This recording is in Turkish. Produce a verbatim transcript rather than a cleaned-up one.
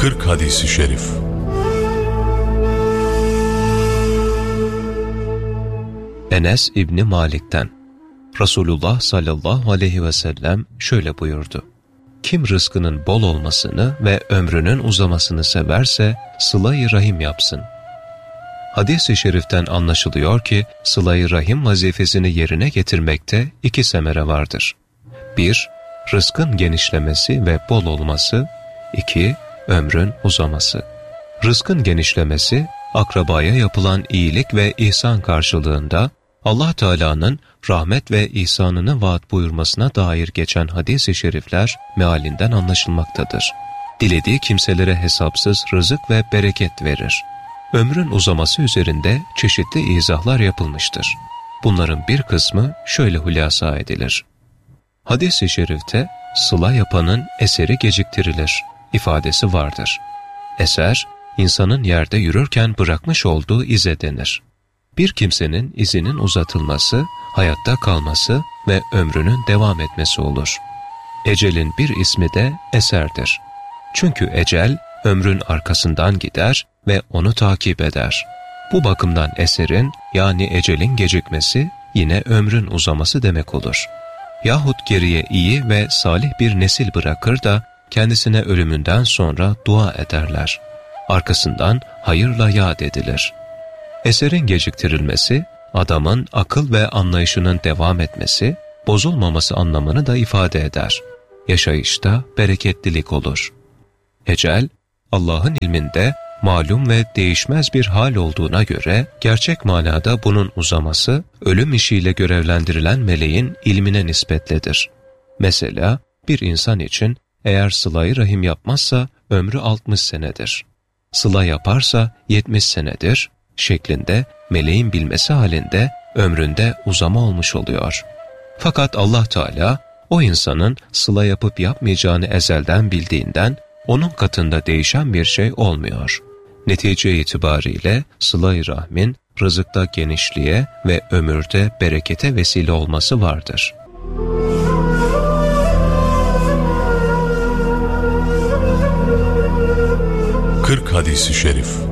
kırk hadis-i şerif. Enes İbni Malik'ten Resulullah sallallahu aleyhi ve sellem şöyle buyurdu: Kim rızkının bol olmasını ve ömrünün uzamasını severse sıla-i rahim yapsın. Hadis-i şeriften anlaşılıyor ki sıla-i rahim vazifesini yerine getirmekte iki semere vardır. bir Rızkın genişlemesi ve bol olması. iki Ömrün uzaması. Rızkın genişlemesi, akrabaya yapılan iyilik ve ihsan karşılığında Allah Teala'nın rahmet ve ihsanını vaat buyurmasına dair geçen hadis-i şerifler mealinden anlaşılmaktadır. Dilediği kimselere hesapsız rızık ve bereket verir. Ömrün uzaması üzerinde çeşitli izahlar yapılmıştır. Bunların bir kısmı şöyle hülasa edilir. Hadis-i şerifte sıla yapanın eseri geciktirilir ifadesi vardır. Eser, insanın yerde yürürken bırakmış olduğu ize denir. Bir kimsenin izinin uzatılması, hayatta kalması ve ömrünün devam etmesi olur. Ecelin bir ismi de eserdir. Çünkü ecel, ömrün arkasından gider ve onu takip eder. Bu bakımdan eserin, yani ecelin gecikmesi, yine ömrün uzaması demek olur. Yahut geriye iyi ve salih bir nesil bırakır da, kendisine ölümünden sonra dua ederler. Arkasından hayırla yad edilir. Eserin geciktirilmesi, adamın akıl ve anlayışının devam etmesi, bozulmaması anlamını da ifade eder. Yaşayışta bereketlilik olur. Ecel, Allah'ın ilminde malum ve değişmez bir hal olduğuna göre, gerçek manada bunun uzaması, ölüm işiyle görevlendirilen meleğin ilmine nispetlidir. Mesela, bir insan için eğer sıla-i rahim yapmazsa ömrü altmış senedir. Sıla yaparsa yetmiş senedir şeklinde meleğin bilmesi halinde ömründe uzama olmuş oluyor. Fakat Allah Teala o insanın sıla yapıp yapmayacağını ezelden bildiğinden onun katında değişen bir şey olmuyor. Netice itibariyle sıla-i rahmin rızıkta genişliğe ve ömürde berekete vesile olması vardır. kırk hadis-i şerif.